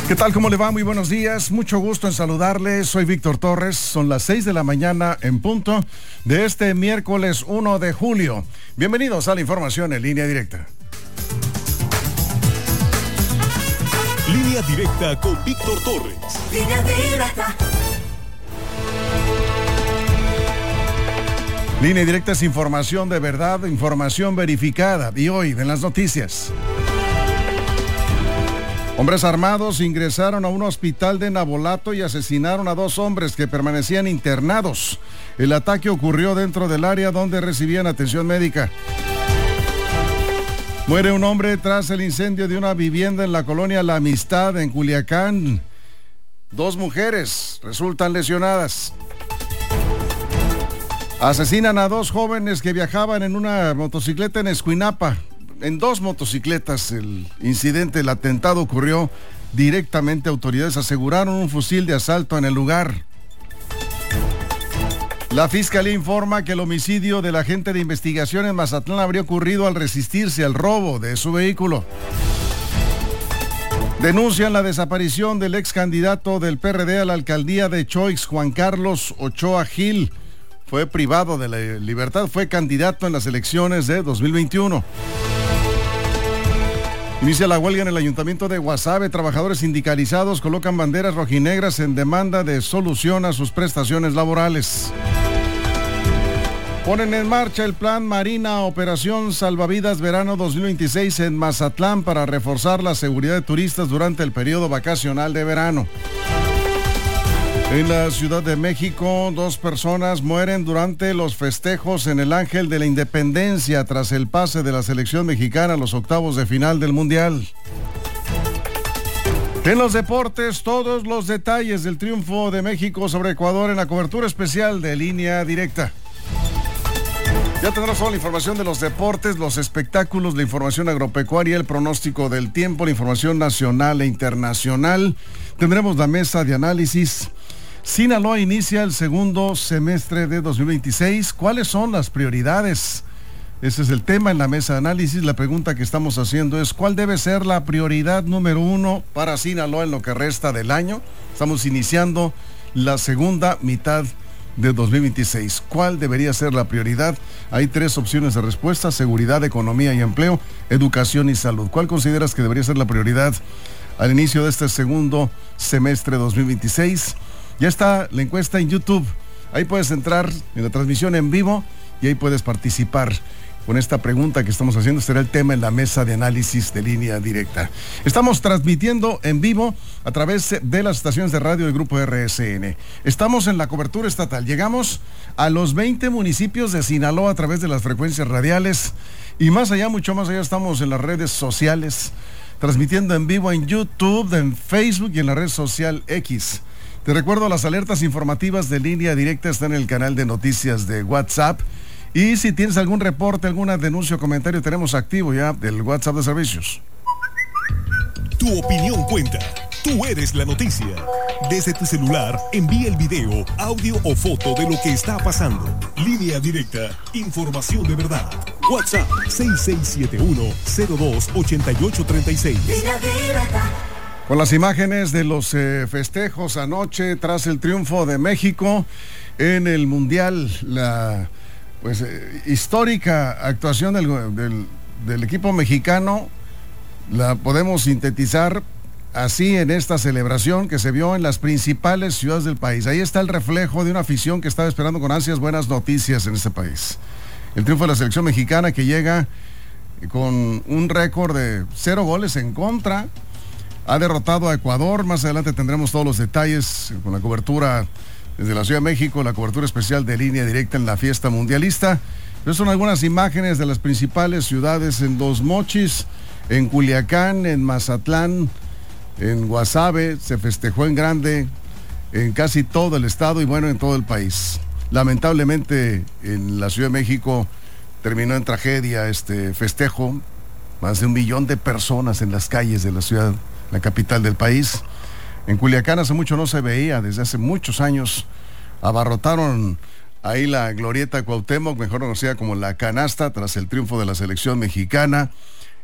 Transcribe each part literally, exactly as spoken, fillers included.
¿Qué tal? ¿Cómo le va? Muy buenos días. Mucho gusto en saludarles. Soy Víctor Torres. Son las seis de la mañana en punto de este miércoles uno de julio. Bienvenidos a la información en línea directa. Línea directa con Víctor Torres. Línea directa. Línea directa es información de verdad, información verificada. Y hoy en las noticias. Hombres armados ingresaron a un hospital de Navolato y asesinaron a dos hombres que permanecían internados. El ataque ocurrió dentro del área donde recibían atención médica. Muere un hombre tras el incendio de una vivienda en la colonia La Amistad, en Culiacán. Dos mujeres resultan lesionadas. Asesinan a dos jóvenes que viajaban en una motocicleta en Escuinapa. En dos motocicletas el incidente, el atentado ocurrió directamente. Autoridades aseguraron un fusil de asalto en el lugar. La Fiscalía informa que el homicidio del agente de investigación en Mazatlán habría ocurrido al resistirse al robo de su vehículo. Denuncian la desaparición del ex candidato del P R D a la alcaldía de Choix, Juan Carlos Ochoa Gil. Fue privado de la libertad, fue candidato en las elecciones de dos mil veintiuno. Inicia la huelga en el ayuntamiento de Guasave. Trabajadores sindicalizados colocan banderas rojinegras en demanda de solución a sus prestaciones laborales. Ponen en marcha el plan Marina Operación Salvavidas Verano dos mil veintiséis en Mazatlán para reforzar la seguridad de turistas durante el periodo vacacional de verano. En la Ciudad de México, dos personas mueren durante los festejos en el Ángel de la Independencia tras el pase de la selección mexicana a los octavos de final del Mundial. En los deportes, todos los detalles del triunfo de México sobre Ecuador en la cobertura especial de Línea Directa. Ya tendremos toda la información de los deportes, los espectáculos, la información agropecuaria, el pronóstico del tiempo, la información nacional e internacional. Tendremos la mesa de análisis. Sinaloa inicia el segundo semestre de dos mil veintiséis. ¿Cuáles son las prioridades? Ese es el tema en la mesa de análisis. La pregunta que estamos haciendo es: ¿cuál debe ser la prioridad número uno para Sinaloa en lo que resta del año? Estamos iniciando la segunda mitad de dos mil veintiséis. ¿Cuál debería ser la prioridad? Hay tres opciones de respuesta: seguridad, economía y empleo, educación y salud. ¿Cuál consideras que debería ser la prioridad al inicio de este segundo semestre dos mil veintiséis? Ya está la encuesta en YouTube. Ahí puedes entrar en la transmisión en vivo y ahí puedes participar con esta pregunta que estamos haciendo. Será el tema en la mesa de análisis de Línea Directa. Estamos transmitiendo en vivo a través de las estaciones de radio del Grupo R S N. Estamos en la cobertura estatal. Llegamos a los veinte municipios de Sinaloa a través de las frecuencias radiales. Y más allá, mucho más allá, estamos en las redes sociales, transmitiendo en vivo en YouTube, en Facebook y en la red social X. Te recuerdo, las alertas informativas de Línea Directa están en el canal de noticias de WhatsApp. Y si tienes algún reporte, alguna denuncia o comentario, tenemos activo ya el WhatsApp de servicios. Tu opinión cuenta. Tú eres la noticia. Desde tu celular, envía el video, audio o foto de lo que está pasando. Línea Directa. Información de verdad. WhatsApp seis seis siete uno, cero dos, ocho ocho tres seis. Línea Directa. Con las imágenes de los eh, festejos anoche tras el triunfo de México en el Mundial, la pues eh, histórica actuación del, del, del equipo mexicano, la podemos sintetizar así en esta celebración que se vio en las principales ciudades del país. Ahí está el reflejo de una afición que estaba esperando con ansias buenas noticias en este país. El triunfo de la selección mexicana, que llega con un récord de cero goles en contra. Ha derrotado a Ecuador. Más adelante tendremos todos los detalles con la cobertura desde la Ciudad de México, la cobertura especial de Línea Directa en la fiesta mundialista. Pero son algunas imágenes de las principales ciudades: en Dos Mochis, en Culiacán, en Mazatlán, en Guasave. Se festejó en grande en casi todo el estado y bueno, en todo el país. Lamentablemente en la Ciudad de México terminó en tragedia este festejo. Más de un millón de personas en las calles de la ciudad, la capital del país. En Culiacán hace mucho no se veía, desde hace muchos años. Abarrotaron ahí la glorieta Cuauhtémoc, mejor conocida como la Canasta, tras el triunfo de la selección mexicana.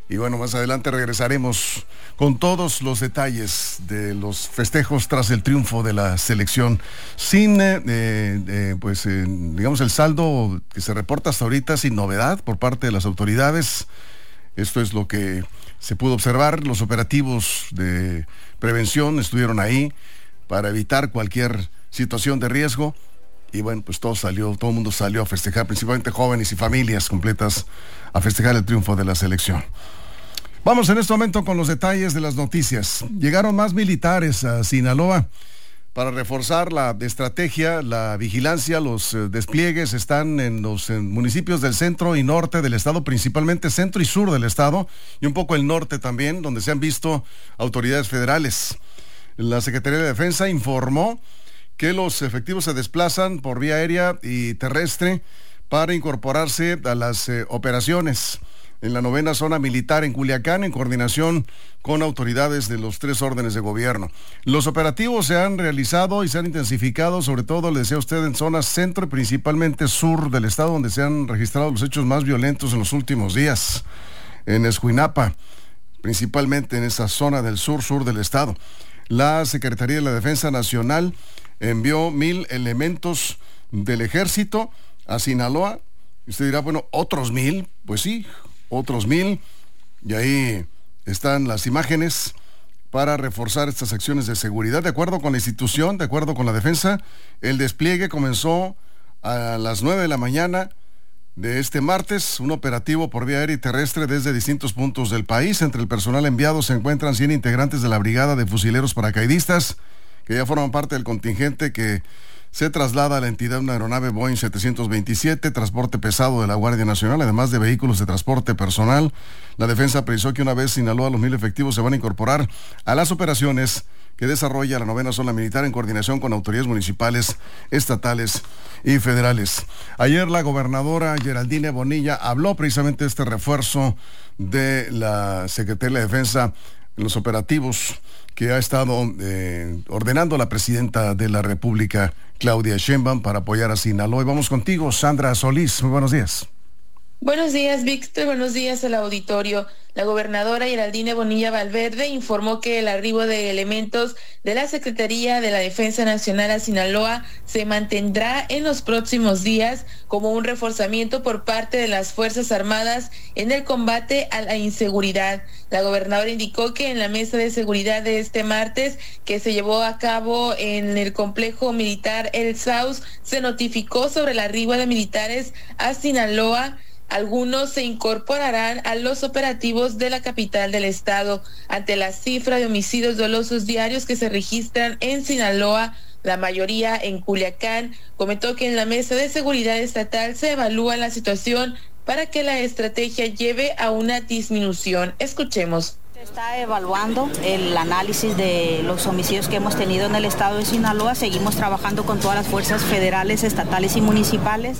Y bueno, más adelante regresaremos con todos los detalles de los festejos tras el triunfo de la selección. Sin, eh, eh, pues, eh, digamos, el saldo que se reporta hasta ahorita sin novedad por parte de las autoridades. Esto es lo que se pudo observar. Los operativos de prevención estuvieron ahí para evitar cualquier situación de riesgo. Y bueno, pues todo salió, todo el mundo salió a festejar, principalmente jóvenes y familias completas, a festejar el triunfo de la selección. Vamos en este momento con los detalles de las noticias. Llegaron más militares a Sinaloa para reforzar la estrategia, la vigilancia. Los eh, despliegues están en los en municipios del centro y norte del estado, principalmente centro y sur del estado, y un poco el norte también, donde se han visto autoridades federales. La Secretaría de Defensa informó que los efectivos se desplazan por vía aérea y terrestre para incorporarse a las eh, operaciones en la novena zona militar en Culiacán, en coordinación con autoridades de los tres órdenes de gobierno. Los operativos se han realizado y se han intensificado, sobre todo, le decía usted, en zonas centro y principalmente sur del estado, donde se han registrado los hechos más violentos en los últimos días. En Escuinapa, principalmente en esa zona del sur-sur del estado. La Secretaría de la Defensa Nacional envió mil elementos del ejército a Sinaloa. Y usted dirá, bueno, ¿otros mil? Pues sí, otros mil. Y ahí están las imágenes para reforzar estas acciones de seguridad. De acuerdo con la institución, de acuerdo con la defensa, el despliegue comenzó a las nueve de la mañana de este martes, un operativo por vía aérea y terrestre desde distintos puntos del país. Entre el personal enviado se encuentran cien integrantes de la Brigada de Fusileros Paracaidistas, que ya forman parte del contingente que se traslada a la entidad una aeronave Boeing setecientos veintisiete, transporte pesado de la Guardia Nacional, además de vehículos de transporte personal. La defensa precisó que una vez Sinaloa, los mil efectivos se van a incorporar a las operaciones que desarrolla la novena zona militar en coordinación con autoridades municipales, estatales y federales. Ayer la gobernadora Geraldine Bonilla habló precisamente de este refuerzo de la Secretaría de Defensa en los operativos que ha estado eh, ordenando la presidenta de la República, Claudia Sheinbaum, para apoyar a Sinaloa. Y vamos contigo, Sandra Solís. Muy buenos días. Buenos días, Víctor. Buenos días al auditorio. La gobernadora Geraldine Bonilla Valverde informó que el arribo de elementos de la Secretaría de la Defensa Nacional a Sinaloa se mantendrá en los próximos días como un reforzamiento por parte de las Fuerzas Armadas en el combate a la inseguridad. La gobernadora indicó que en la mesa de seguridad de este martes, que se llevó a cabo en el complejo militar El Saus, se notificó sobre el arribo de militares a Sinaloa. Algunos se incorporarán a los operativos de la capital del estado. Ante la cifra de homicidios dolosos diarios que se registran en Sinaloa, la mayoría en Culiacán, comentó que en la mesa de seguridad estatal se evalúa la situación para que la estrategia lleve a una disminución. Escuchemos. Se está evaluando el análisis de los homicidios que hemos tenido en el estado de Sinaloa. Seguimos trabajando con todas las fuerzas federales, estatales y municipales.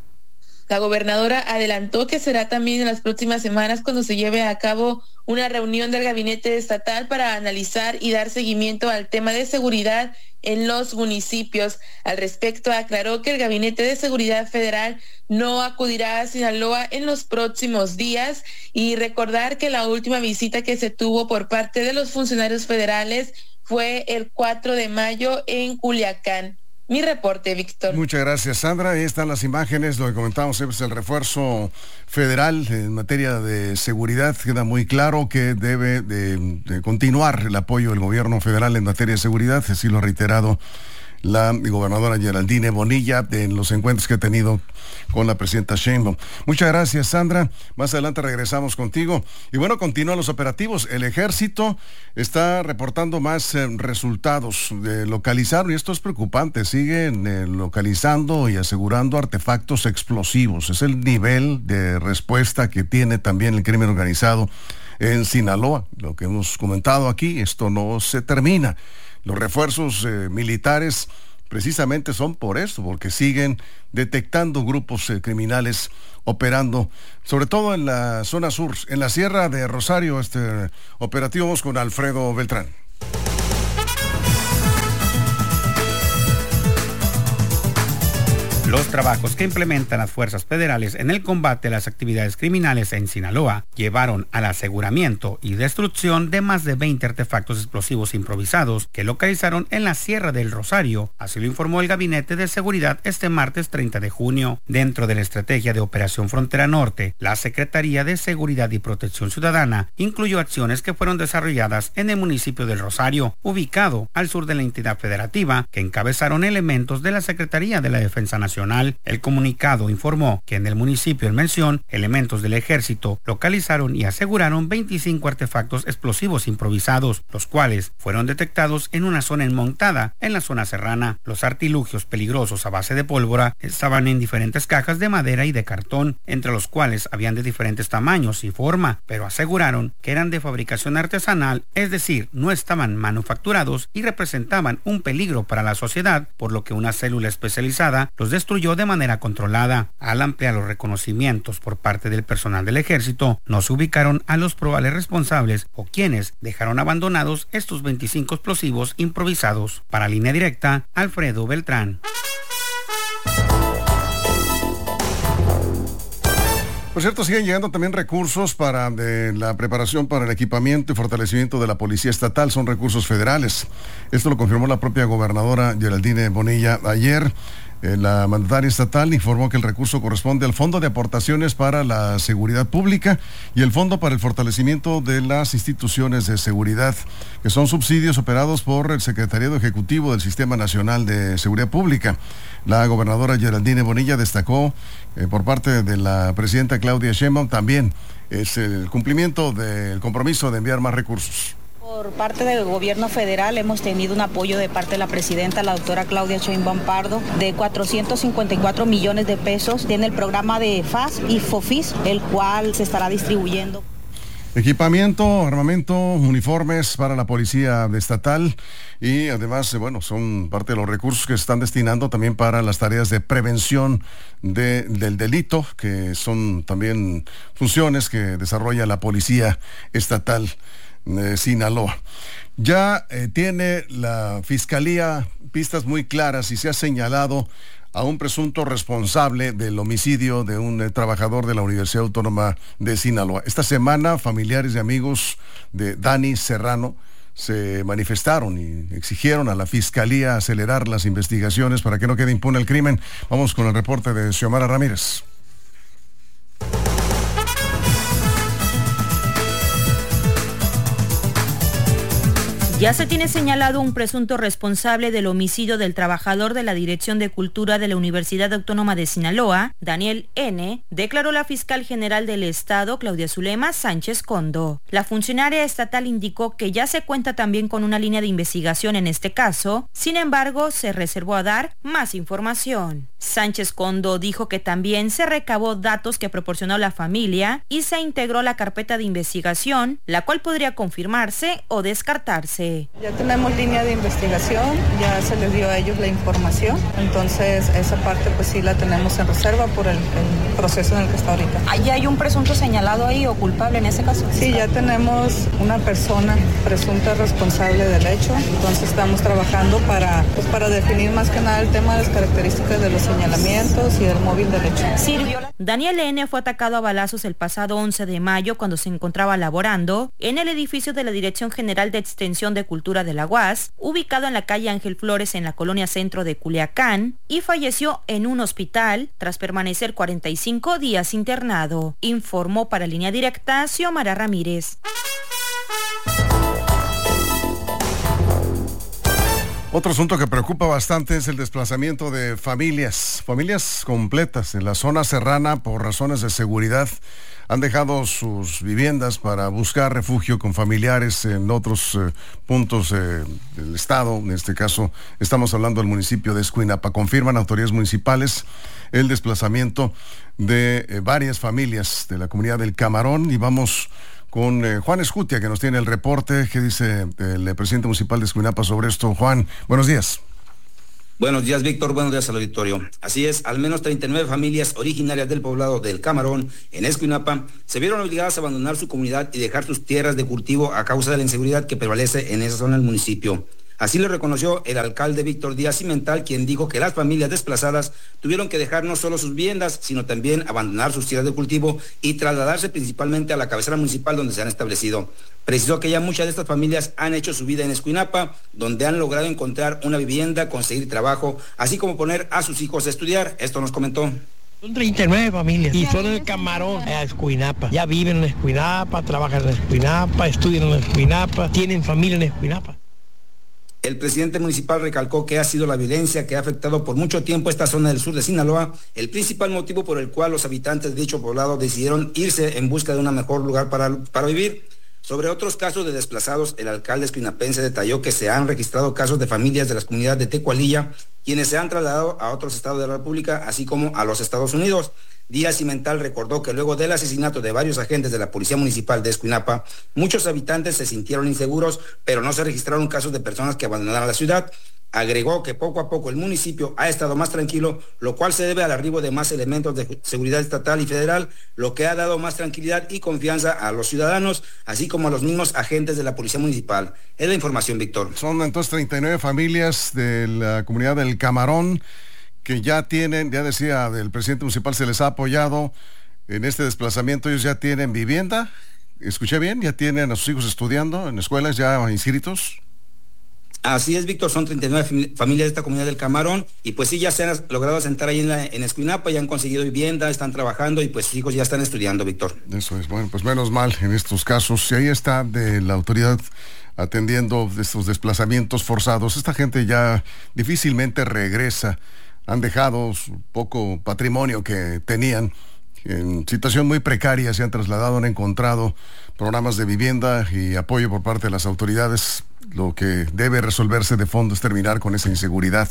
La gobernadora adelantó que será también en las próximas semanas cuando se lleve a cabo una reunión del gabinete estatal para analizar y dar seguimiento al tema de seguridad en los municipios. Al respecto, aclaró que el Gabinete de Seguridad Federal no acudirá a Sinaloa en los próximos días y recordar que la última visita que se tuvo por parte de los funcionarios federales fue el cuatro de mayo en Culiacán. Mi reporte, Víctor. Muchas gracias, Sandra. Ahí están las imágenes, lo que comentamos es el refuerzo federal en materia de seguridad. Queda muy claro que debe de, de continuar el apoyo del gobierno federal en materia de seguridad, así lo ha reiterado la gobernadora Geraldine Bonilla en los encuentros que ha tenido con la presidenta Sheinbaum. Muchas gracias, Sandra. Más adelante regresamos contigo. Y bueno, continúan los operativos. El ejército está reportando más eh, resultados de localizar, y esto es preocupante, siguen eh, localizando y asegurando artefactos explosivos. Es el nivel de respuesta que tiene también el crimen organizado en Sinaloa. Lo que hemos comentado aquí, esto no se termina. Los refuerzos eh, militares precisamente son por esto, porque siguen detectando grupos eh, criminales operando, sobre todo en la zona sur, en la Sierra de Rosario. Este operativo, vamos con Alfredo Beltrán. Los trabajos que implementan las fuerzas federales en el combate a las actividades criminales en Sinaloa llevaron al aseguramiento y destrucción de más de veinte artefactos explosivos improvisados que localizaron en la Sierra del Rosario, así lo informó el Gabinete de Seguridad este martes treinta de junio. Dentro de la estrategia de Operación Frontera Norte, la Secretaría de Seguridad y Protección Ciudadana incluyó acciones que fueron desarrolladas en el municipio del Rosario, ubicado al sur de la entidad federativa, que encabezaron elementos de la Secretaría de la Defensa Nacional. El comunicado informó que en el municipio en mención, elementos del ejército localizaron y aseguraron veinticinco artefactos explosivos improvisados, los cuales fueron detectados en una zona enmontada en la zona serrana. Los artilugios peligrosos a base de pólvora estaban en diferentes cajas de madera y de cartón, entre los cuales habían de diferentes tamaños y forma, pero aseguraron que eran de fabricación artesanal, es decir, no estaban manufacturados y representaban un peligro para la sociedad, por lo que una célula especializada los destruyó de manera controlada. Al ampliar los reconocimientos por parte del personal del ejército, no se ubicaron a los probables responsables o quienes dejaron abandonados estos veinticinco explosivos improvisados. Para Línea Directa, Alfredo Beltrán. Por cierto, siguen llegando también recursos para de la preparación para el equipamiento y fortalecimiento de la Policía Estatal. Son recursos federales. Esto lo confirmó la propia gobernadora Geraldine Bonilla ayer. Eh, la mandataria estatal informó que el recurso corresponde al Fondo de Aportaciones para la Seguridad Pública y el Fondo para el Fortalecimiento de las Instituciones de Seguridad, que son subsidios operados por el Secretariado Ejecutivo del Sistema Nacional de Seguridad Pública. La gobernadora Geraldine Bonilla destacó eh, por parte de la presidenta Claudia Sheinbaum también es el cumplimiento del compromiso de enviar más recursos. Por parte del gobierno federal hemos tenido un apoyo de parte de la presidenta, la doctora Claudia Sheinbaum Pardo, de cuatrocientos cincuenta y cuatro millones de pesos. Tiene el programa de F A S y FOFIS, el cual se estará distribuyendo. Equipamiento, armamento, uniformes para la policía estatal y además, bueno, son parte de los recursos que se están destinando también para las tareas de prevención de, del delito, que son también funciones que desarrolla la policía estatal de Sinaloa. Ya eh, tiene la Fiscalía pistas muy claras y se ha señalado a un presunto responsable del homicidio de un eh, trabajador de la Universidad Autónoma de Sinaloa. Esta semana, familiares y amigos de Dani Serrano se manifestaron y exigieron a la Fiscalía acelerar las investigaciones para que no quede impune el crimen. Vamos con el reporte de Xiomara Ramírez. Ya se tiene señalado un presunto responsable del homicidio del trabajador de la Dirección de Cultura de la Universidad Autónoma de Sinaloa, Daniel N., declaró la fiscal general del Estado, Claudia Zulema Sánchez Condo. La funcionaria estatal indicó que ya se cuenta también con una línea de investigación en este caso, sin embargo, se reservó a dar más información. Sánchez Condo dijo que también se recabó datos que proporcionó la familia y se integró a la carpeta de investigación, la cual podría confirmarse o descartarse. Ya tenemos línea de investigación, ya se les dio a ellos la información, entonces esa parte pues sí la tenemos en reserva por el, el proceso en el que está ahorita. ¿Ahí hay un presunto señalado ahí o culpable en ese caso? Sí, ya tenemos una persona presunta responsable del hecho, entonces estamos trabajando para, pues, para definir más que nada el tema de las características de los señalamientos y del móvil del hecho. Sirvió la... Daniel N. fue atacado a balazos el pasado once de mayo cuando se encontraba laborando en el edificio de la Dirección General de Extensión de Cultura de la U A S, ubicado en la calle Ángel Flores en la colonia centro de Culiacán, y falleció en un hospital tras permanecer cuarenta y cinco días internado, informó para Línea Directa Xiomara Ramírez. Otro asunto que preocupa bastante es el desplazamiento de familias, familias completas en la zona serrana por razones de seguridad. Han dejado sus viviendas para buscar refugio con familiares en otros eh, puntos eh, del estado. En este caso estamos hablando del municipio de Escuinapa. Confirman autoridades municipales el desplazamiento de eh, varias familias de la comunidad del Camarón y vamos con eh, Juan Escutia, que nos tiene el reporte. ¿Qué dice el presidente municipal de Escuinapa sobre esto? Juan, buenos días. Buenos días, Víctor. Buenos días al auditorio. Así es, al menos treinta y nueve familias originarias del poblado del Camarón, en Escuinapa, se vieron obligadas a abandonar su comunidad y dejar sus tierras de cultivo a causa de la inseguridad que prevalece en esa zona del municipio. Así lo reconoció el alcalde Víctor Díaz Cimental, quien dijo que las familias desplazadas tuvieron que dejar no solo sus viviendas, sino también abandonar sus tierras de cultivo y trasladarse principalmente a la cabecera municipal donde se han establecido. Precisó que ya muchas de estas familias han hecho su vida en Escuinapa, donde han logrado encontrar una vivienda, conseguir trabajo, así como poner a sus hijos a estudiar. Esto nos comentó. Son treinta y nueve familias y son en el Camarón, a Escuinapa. Ya viven en Escuinapa, trabajan en Escuinapa, estudian en Escuinapa, tienen familia en Escuinapa. El presidente municipal recalcó que ha sido la violencia que ha afectado por mucho tiempo esta zona del sur de Sinaloa, el principal motivo por el cual los habitantes de dicho poblado decidieron irse en busca de un mejor lugar para, para vivir. Sobre otros casos de desplazados, el alcalde escuinapense detalló que se han registrado casos de familias de las comunidades de Tecualilla, quienes se han trasladado a otros estados de la República, así como a los Estados Unidos. Díaz Cimental recordó que luego del asesinato de varios agentes de la Policía Municipal de Escuinapa, muchos habitantes se sintieron inseguros, pero no se registraron casos de personas que abandonaron la ciudad. Agregó que poco a poco el municipio ha estado más tranquilo, lo cual se debe al arribo de más elementos de seguridad estatal y federal, lo que ha dado más tranquilidad y confianza a los ciudadanos, así como a los mismos agentes de la Policía Municipal. Es la información, Víctor. Son entonces treinta y nueve familias de la comunidad del Camarón que ya tienen, ya decía, del presidente municipal se les ha apoyado en este desplazamiento. Ellos ya tienen vivienda, escuché bien, ya tienen a sus hijos estudiando en escuelas ya inscritos. Así es, Víctor, son treinta y nueve familias de esta comunidad del Camarón y pues sí, ya se han logrado asentar ahí en, la, en Escuinapa, ya han conseguido vivienda, están trabajando y pues sus hijos ya están estudiando, Víctor. Eso es, bueno, pues menos mal en estos casos. Y ahí está de la autoridad atendiendo estos desplazamientos forzados. Esta gente ya difícilmente regresa, han dejado su poco patrimonio que tenían en situación muy precaria, se han trasladado, han encontrado programas de vivienda y apoyo por parte de las autoridades. Lo que debe resolverse de fondo es terminar con esa inseguridad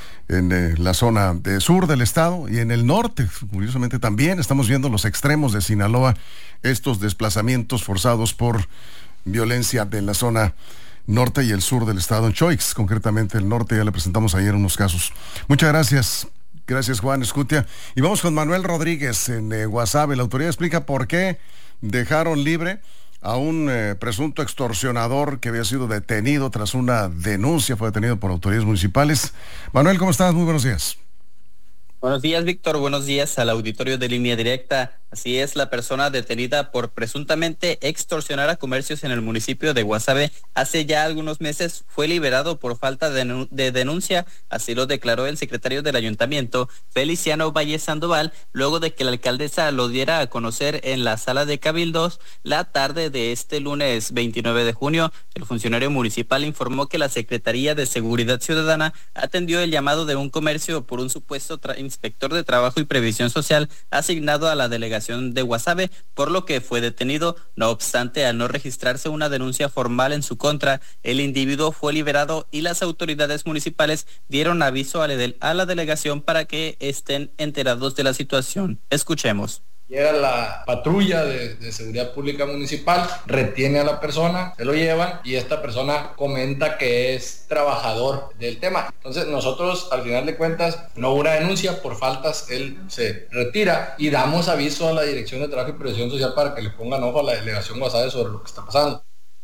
en eh, la zona de sur del estado y en el norte. Curiosamente también estamos viendo los extremos de Sinaloa, estos desplazamientos forzados por violencia de la zona norte y el sur del estado, en Choix, concretamente el norte, ya le presentamos ayer unos casos. Muchas gracias. Gracias, Juan Escutia. Y vamos con Manuel Rodríguez en eh, Guasave. La autoridad explica por qué dejaron libre a un eh, presunto extorsionador que había sido detenido tras una denuncia, fue detenido por autoridades municipales. Manuel, ¿cómo estás? Muy buenos días. Buenos días, Víctor. Buenos días al auditorio de Línea Directa. Así es, la persona detenida por presuntamente extorsionar a comercios en el municipio de Guasave hace ya algunos meses fue liberado por falta de, de denuncia. Así lo declaró el secretario del ayuntamiento, Feliciano Valle Sandoval, luego de que la alcaldesa lo diera a conocer en la sala de cabildos la tarde de este lunes veintinueve de junio. El funcionario municipal informó que la Secretaría de Seguridad Ciudadana atendió el llamado de un comercio por un supuesto tra- inspector de Trabajo y Previsión Social asignado a la delegación de Guasave, por lo que fue detenido. No obstante, al no registrarse una denuncia formal en su contra, el individuo fue liberado y las autoridades municipales dieron aviso a la, a la delegación para que estén enterados de la situación. Escuchemos. Llega la patrulla de, de seguridad pública municipal, retiene a la persona, se lo llevan y esta persona comenta que es trabajador del tema. Entonces nosotros al final de cuentas no hubo una denuncia por faltas, él se retira y damos aviso a la Dirección de Trabajo y Previsión Social para que le pongan ojo a la delegación Guasave sobre lo que está pasando.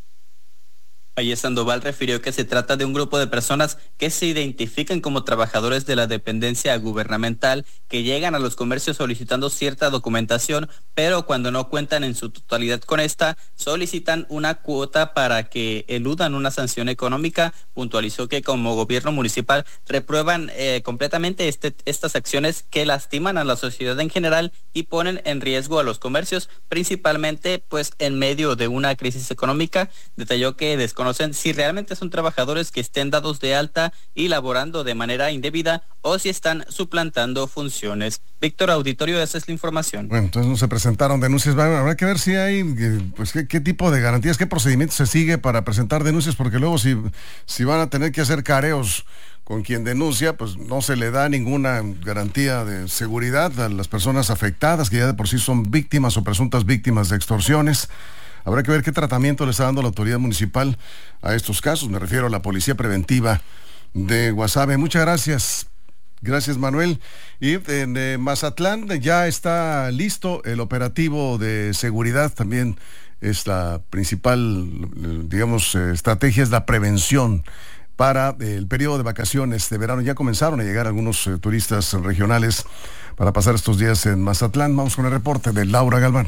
Valle Sandoval refirió que se trata de un grupo de personas que se identifican como trabajadores de la dependencia gubernamental, que llegan a los comercios solicitando cierta documentación, pero cuando no cuentan en su totalidad con esta, solicitan una cuota para que eludan una sanción económica. Puntualizó que como gobierno municipal reprueban eh, completamente este, estas acciones que lastiman a la sociedad en general y ponen en riesgo a los comercios, principalmente pues en medio de una crisis económica. Detalló que desconocen si realmente son trabajadores que estén dados de alta y laborando de manera indebida o si están suplantando funciones. Víctor, auditorio, esa es la información. Bueno, entonces no se presentaron denuncias. Bueno, habrá que ver si hay, pues, qué, qué tipo de garantías, qué procedimiento se sigue para presentar denuncias, porque luego si, si van a tener que hacer careos con quien denuncia, pues no se le da ninguna garantía de seguridad a las personas afectadas, que ya de por sí son víctimas o presuntas víctimas de extorsiones. Habrá que ver qué tratamiento le está dando la autoridad municipal a estos casos. Me refiero a la Policía Preventiva de Guasave. Muchas gracias. Gracias, Manuel. Y en eh, Mazatlán ya está listo el operativo de seguridad. También es la principal, digamos, eh, estrategia es la prevención para el periodo de vacaciones de verano. Ya comenzaron a llegar algunos eh, turistas regionales para pasar estos días en Mazatlán. Vamos con el reporte de Laura Galván.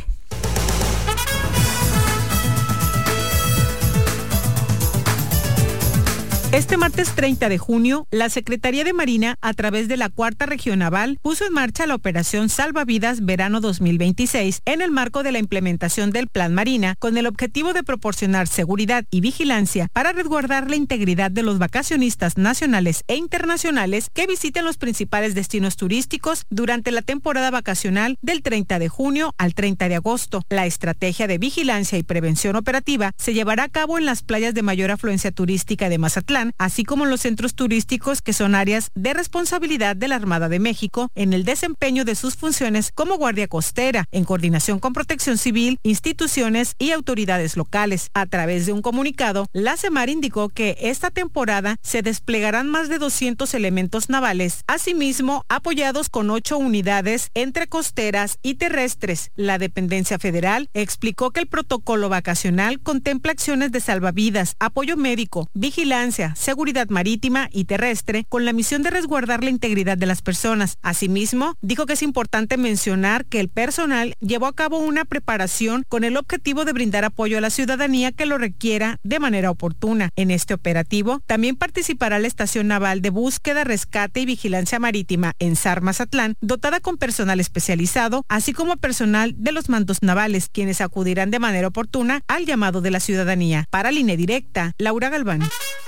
Este martes treinta de junio, la Secretaría de Marina, a través de la Cuarta Región Naval, puso en marcha la operación Salvavidas Verano dos mil veintiséis en el marco de la implementación del Plan Marina, con el objetivo de proporcionar seguridad y vigilancia para resguardar la integridad de los vacacionistas nacionales e internacionales que visiten los principales destinos turísticos durante la temporada vacacional del treinta de junio al treinta de agosto. La estrategia de vigilancia y prevención operativa se llevará a cabo en las playas de mayor afluencia turística de Mazatlán, así como en los centros turísticos que son áreas de responsabilidad de la Armada de México en el desempeño de sus funciones como guardia costera, en coordinación con Protección Civil, instituciones y autoridades locales. A través de un comunicado, la CEMAR indicó que esta temporada se desplegarán más de doscientos elementos navales, asimismo apoyados con ocho unidades entre costeras y terrestres. La dependencia federal explicó que el protocolo vacacional contempla acciones de salvavidas, apoyo médico, vigilancia, seguridad marítima y terrestre, con la misión de resguardar la integridad de las personas. Asimismo, dijo que es importante mencionar que el personal llevó a cabo una preparación con el objetivo de brindar apoyo a la ciudadanía que lo requiera de manera oportuna. En este operativo, también participará la Estación Naval de Búsqueda, Rescate y Vigilancia Marítima en S A R Mazatlán, dotada con personal especializado, así como personal de los mandos navales, quienes acudirán de manera oportuna al llamado de la ciudadanía. Para Línea Directa, Laura Galván.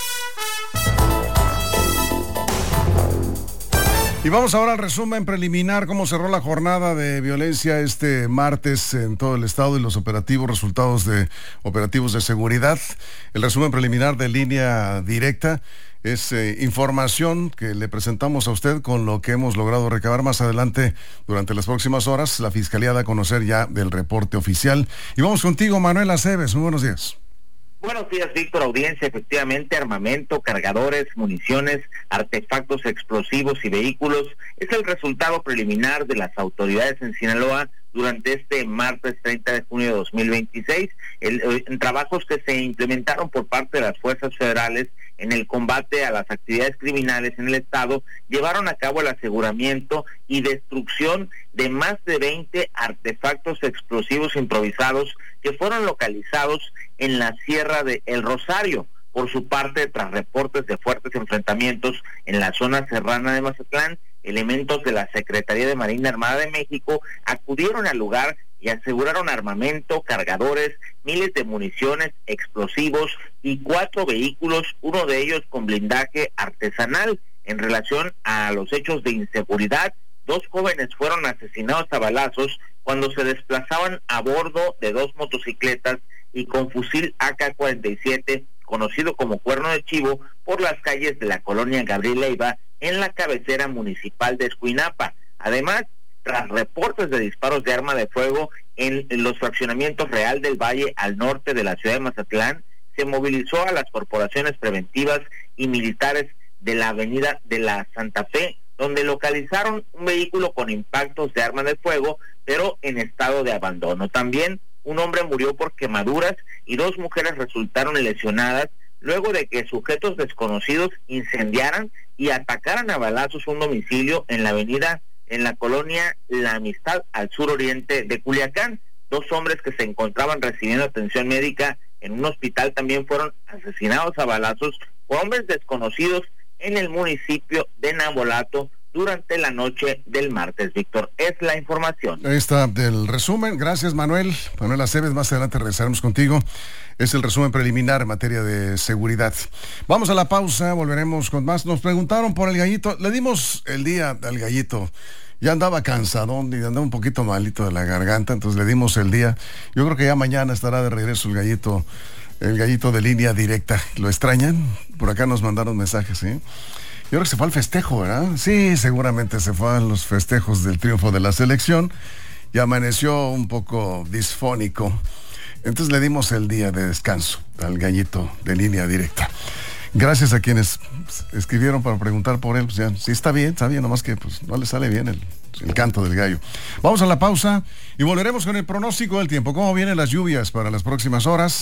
Y vamos ahora al resumen preliminar, cómo cerró la jornada de violencia este martes en todo el estado y los operativos, resultados de operativos de seguridad. El resumen preliminar de Línea Directa es eh, información que le presentamos a usted con lo que hemos logrado recabar. Más adelante, durante las próximas horas, la Fiscalía da a conocer ya del reporte oficial. Y vamos contigo, Manuel Aceves. Muy buenos días. Buenos días, Víctor, audiencia. Efectivamente, armamento, cargadores, municiones, artefactos explosivos y vehículos es el resultado preliminar de las autoridades en Sinaloa durante este martes treinta de junio de dos mil veintiséis, el, en trabajos que se implementaron por parte de las fuerzas federales en el combate a las actividades criminales en el estado, llevaron a cabo el aseguramiento y destrucción de más de veinte artefactos explosivos improvisados que fueron localizados en la Sierra de El Rosario. Por su parte, tras reportes de fuertes enfrentamientos en la zona serrana de Mazatlán, elementos de la Secretaría de Marina Armada de México acudieron al lugar y aseguraron armamento, cargadores, miles de municiones, explosivos y cuatro vehículos, uno de ellos con blindaje artesanal. En relación a los hechos de inseguridad, dos jóvenes fueron asesinados a balazos cuando se desplazaban a bordo de dos motocicletas y con fusil A K cuarenta y siete, conocido como Cuerno de Chivo, por las calles de la colonia Gabriel Leiva, en la cabecera municipal de Escuinapa. Además, tras reportes de disparos de arma de fuego en los fraccionamientos Real del Valle al norte de la ciudad de Mazatlán, se movilizó a las corporaciones preventivas y militares de la avenida de la Santa Fe, donde localizaron un vehículo con impactos de arma de fuego, pero en estado de abandono. También un hombre murió por quemaduras y dos mujeres resultaron lesionadas luego de que sujetos desconocidos incendiaran y atacaran a balazos un domicilio en la avenida, en la colonia La Amistad, al suroriente de Culiacán. Dos hombres que se encontraban recibiendo atención médica en un hospital también fueron asesinados a balazos por hombres desconocidos en el municipio de Nabolato durante la noche del martes. Víctor, es la información. Ahí está el resumen. Gracias, Manuel. Manuel Aceves, más adelante regresaremos contigo. Es el resumen preliminar en materia de seguridad. Vamos a la pausa, volveremos con más. Nos preguntaron por el gallito. Le dimos el día al gallito. Ya andaba cansadón y andaba un poquito malito de la garganta, entonces le dimos el día. Yo creo que ya mañana estará de regreso el gallito, el gallito de Línea Directa. ¿Lo extrañan? Por acá nos mandaron mensajes, ¿sí? Yo creo que se fue al festejo, ¿verdad? Sí, seguramente se fue a los festejos del triunfo de la selección y amaneció un poco disfónico. Entonces le dimos el día de descanso al gallito de Línea Directa. Gracias a quienes escribieron para preguntar por él. Pues ya, sí, está bien, está bien, nomás que pues no le sale bien el, el canto del gallo. Vamos a la pausa y volveremos con el pronóstico del tiempo. ¿Cómo vienen las lluvias para las próximas horas?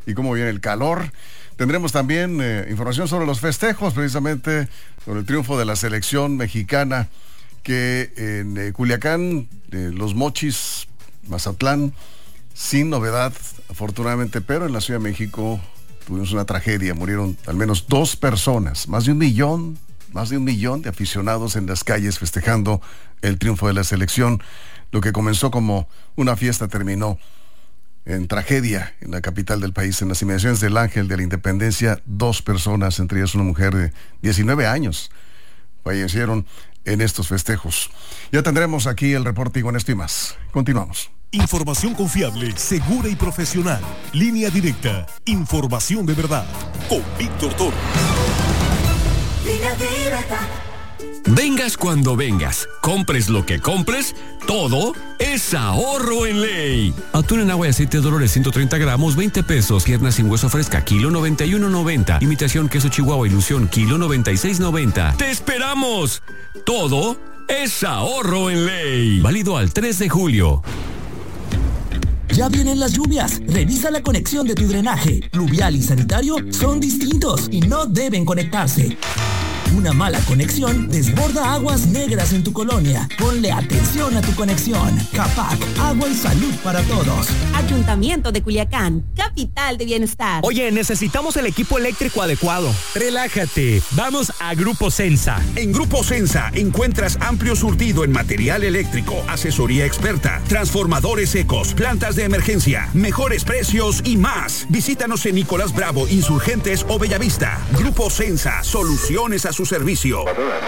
y cómo viene el calor. Tendremos también eh, información sobre los festejos, precisamente sobre el triunfo de la selección mexicana, que en eh, Culiacán, eh, Los Mochis, Mazatlán, sin novedad, afortunadamente, pero en la Ciudad de México tuvimos una tragedia, murieron al menos dos personas, más de un millón, más de un millón de aficionados en las calles festejando el triunfo de la selección. Lo que comenzó como una fiesta terminó en tragedia en la capital del país, en las inmediaciones del Ángel de la Independencia. Dos personas, entre ellas una mujer de diecinueve años, fallecieron en estos festejos. Ya tendremos aquí el reporte y con esto y más. Continuamos. Información confiable, segura y profesional. Línea Directa. Información de verdad. Con Víctor Toro. Línea Directa. Vengas cuando vengas, compres lo que compres, todo es ahorro en ley. Atún en agua y aceite Dolores ciento treinta gramos, veinte pesos. Pierna sin hueso fresca, kilo noventa y uno noventa. Imitación queso Chihuahua Ilusión, kilo noventa y seis noventa. ¡Te esperamos! Todo es ahorro en ley. Válido al tres de julio. Ya vienen las lluvias. Revisa la conexión de tu drenaje. Pluvial y sanitario son distintos y no deben conectarse. Una mala conexión desborda aguas negras en tu colonia. Ponle atención a tu conexión. Capac, agua y salud para todos. Ayuntamiento de Culiacán, capital de bienestar. Oye, necesitamos el equipo eléctrico adecuado. Relájate, vamos a Grupo Sensa. En Grupo Sensa encuentras amplio surtido en material eléctrico, asesoría experta, transformadores secos, plantas de emergencia, mejores precios y más. Visítanos en Nicolás Bravo, Insurgentes o Bellavista. Grupo Sensa, soluciones a su servicio.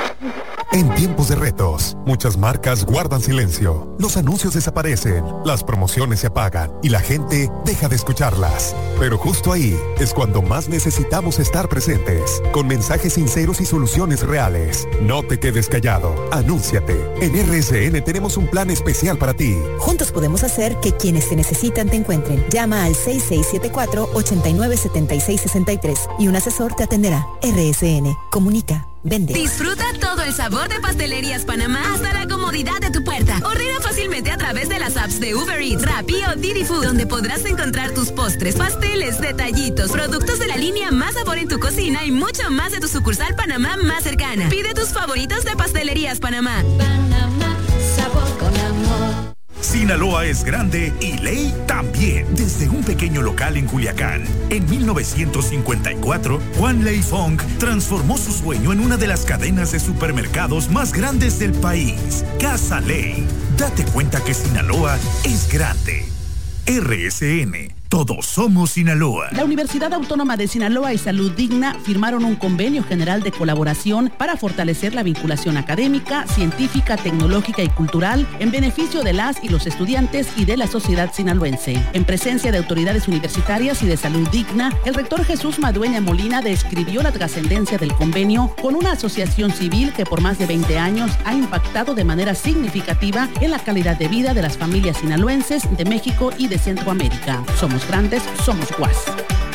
En tiempos de retos, muchas marcas guardan silencio. Los anuncios desaparecen, las promociones se apagan y la gente deja de escucharlas. Pero justo ahí es cuando más necesitamos estar presentes, con mensajes sinceros y soluciones reales. No te quedes callado, anúnciate. En R S N tenemos un plan especial para ti. Juntos podemos hacer que quienes te necesitan te encuentren. Llama al seis seis siete cuatro, ocho nueve siete seis seis tres y un asesor te atenderá. R S N, comunica. Vende. Disfruta todo el sabor de Pastelerías Panamá hasta la comodidad de tu puerta. Ordena fácilmente a través de las apps de Uber Eats, Rappi o Didi Food, donde podrás encontrar tus postres, pasteles, detallitos, productos de la línea Más Sabor en tu cocina y mucho más de tu sucursal Panamá más cercana. Pide tus favoritos de Pastelerías Panamá. Panamá, sabor con amor. Sinaloa es grande y ley también. Desde un pequeño local en Culiacán, en mil novecientos cincuenta y cuatro, Juan Ley Fong transformó su sueño en una de las cadenas de supermercados más grandes del país, Casa Ley. Date cuenta que Sinaloa es grande. R S N. Todos somos Sinaloa. La Universidad Autónoma de Sinaloa y Salud Digna firmaron un convenio general de colaboración para fortalecer la vinculación académica, científica, tecnológica y cultural en beneficio de las y los estudiantes y de la sociedad sinaloense. En presencia de autoridades universitarias y de Salud Digna, el rector Jesús Madueña Molina describió la trascendencia del convenio con una asociación civil que por más de veinte años ha impactado de manera significativa en la calidad de vida de las familias sinaloenses de México y de Centroamérica. Somos grandes, somos U A S.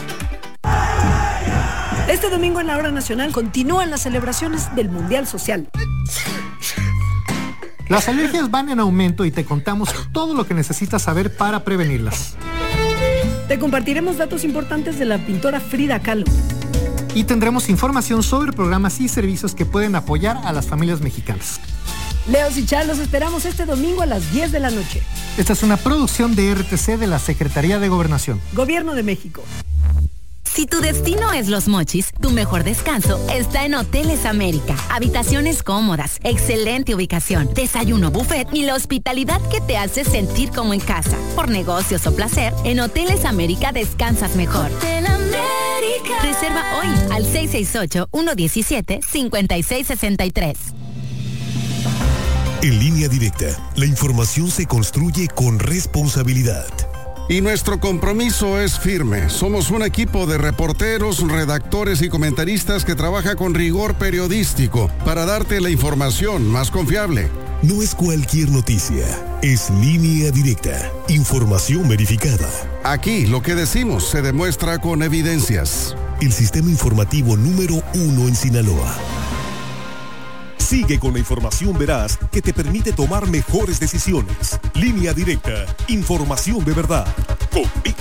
Este domingo en la Hora Nacional continúan las celebraciones del Mundial Social. Las alergias van en aumento y te contamos todo lo que necesitas saber para prevenirlas. Te compartiremos datos importantes de la pintora Frida Kahlo. Y tendremos información sobre programas y servicios que pueden apoyar a las familias mexicanas. Leos y Char, los esperamos este domingo a las diez de la noche. Esta es una producción de R T C de la Secretaría de Gobernación. Gobierno de México. Si tu destino es Los Mochis, tu mejor descanso está en Hoteles América. Habitaciones cómodas, excelente ubicación, desayuno buffet y la hospitalidad que te hace sentir como en casa. Por negocios o placer, en Hoteles América descansas mejor. Hotel América. Reserva hoy al seis seis ocho, uno uno siete, cinco seis seis tres. En Línea Directa, la información se construye con responsabilidad. Y nuestro compromiso es firme. Somos un equipo de reporteros, redactores y comentaristas que trabaja con rigor periodístico para darte la información más confiable. No es cualquier noticia, es Línea Directa, información verificada. Aquí lo que decimos se demuestra con evidencias. El sistema informativo número uno en Sinaloa. Sigue con la información veraz que te permite tomar mejores decisiones. Línea Directa, información de verdad. Con